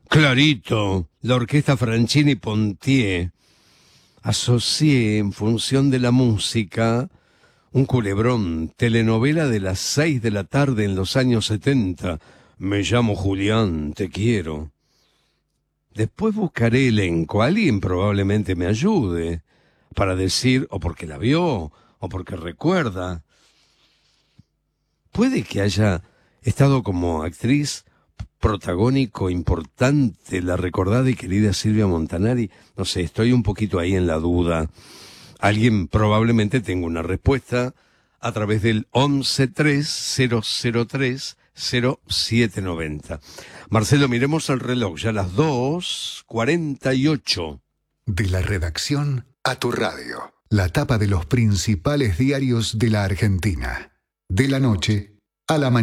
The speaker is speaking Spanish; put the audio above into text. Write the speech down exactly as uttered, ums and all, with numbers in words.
Clarito, la orquesta Franchini Pontier. Asocié en función de la música un culebrón, telenovela de las seis de la tarde en los años setenta. Me llamo Julián, te quiero. Después buscaré elenco, alguien probablemente me ayude, para decir, o porque la vio, o porque recuerda. Puede que haya estado como actriz protagónico importante la recordada y querida Silvia Montanari. No sé, estoy un poquito ahí en la duda. Alguien probablemente tenga una respuesta a través del once tres cero cero tres cero siete noventa. Marcelo, miremos el reloj, ya las dos cuarenta y ocho. De la redacción a tu radio. La tapa de los principales diarios de la Argentina. De la noche a la mañana.